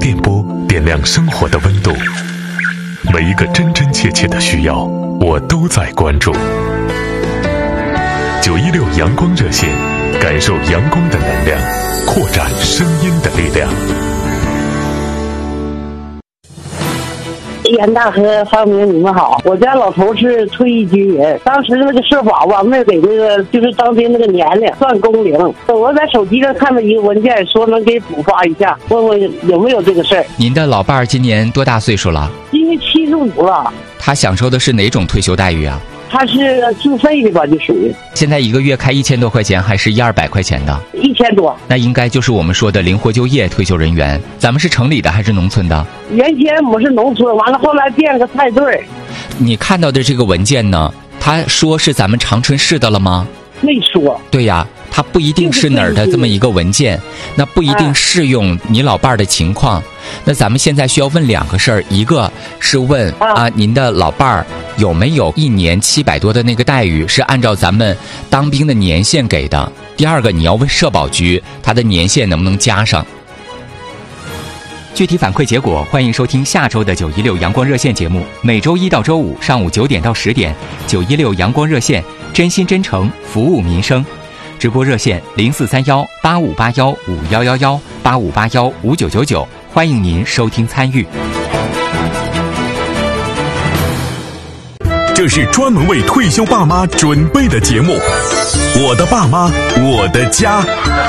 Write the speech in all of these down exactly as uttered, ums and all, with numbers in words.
电波点亮生活的温度，每一个真真切切的需要，我都在关注。九一六阳光热线，感受阳光的能量，扩展声音的力量。 严大和方明，你们好！我家老头是退役军人，当时那个社保吧，没给那个就是当兵那个年龄算工龄。我在手机上看到一个文件，说能给补发一下，问问有没有这个事儿。 您的老伴儿今年多大岁数了？ 今年七十五了。 他享受的是哪种退休待遇啊？ 他是自费的吧，就属于。 现在一个月开一千多块钱，还是一二百块钱的？ 一千多。 那应该就是我们说的灵活就业退休人员。咱们是城里的还是农村的？ 原先我是农村，完了后来变个菜队。 你看到的这个文件呢，他说是咱们长春市的了吗？ 没说。 对呀，它不一定是哪儿的这么一个文件，那不一定适用你老伴儿的情况。那咱们现在需要问两个事儿，一个是问啊，您的老伴儿有没有一年七百多的那个待遇是按照咱们当兵的年限给的？第二个，你要问社保局，他的年限能不能加上？具体反馈结果，欢迎收听下周的九一六阳光热线节目，每周一到周五上午九点到十点，九一六阳光热线，真心真诚服务民生。直播热线零四三幺八五八幺五幺幺幺八五八幺五九九九，欢迎您收听参与。 这是专门为退休爸妈准备的节目，我的爸妈，我的家。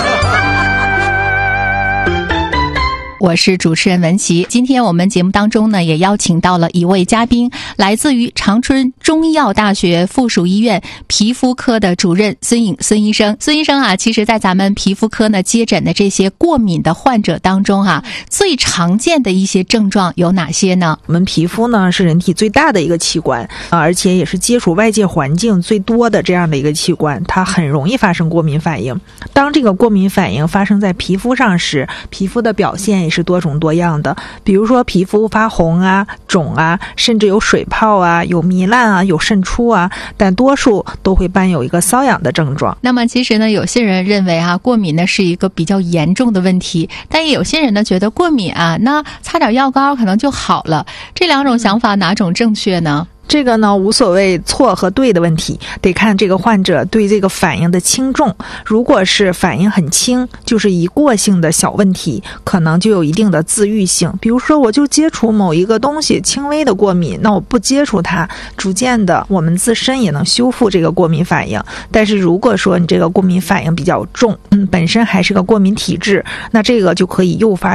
我是主持人文琪，今天我们节目当中呢，也邀请到了一位嘉宾，来自于长春中医药大学附属医院皮肤科的主任孙颖孙医生。孙医生啊，其实在咱们皮肤科呢接诊的这些过敏的患者当中啊，最常见的一些症状有哪些呢？ 我们皮肤呢是人体最大的一个器官啊，而且也是接触外界环境最多的这样的一个器官，它很容易发生过敏反应。当这个过敏反应发生在皮肤上时，皮肤的表现也是多种多样的，比如说皮肤发红啊、肿啊，甚至有水泡啊、有糜烂啊、有渗出啊，但多数都会伴有一个瘙痒的症状。 那么其实呢，有些人认为啊，过敏呢是一个比较严重的问题，但也有些人呢觉得过敏啊，那擦点药膏可能就好了。这两种想法哪种正确呢？ 这个呢无所谓错和对的问题，得看这个患者对这个反应的轻重。如果是反应很轻，就是一过性的小问题，可能就有一定的自愈性。比如说我就接触某一个东西轻微的过敏，那我不接触它，逐渐的我们自身也能修复这个过敏反应。但是如果说你这个过敏反应比较重，嗯，本身还是个过敏体质，那这个就可以诱发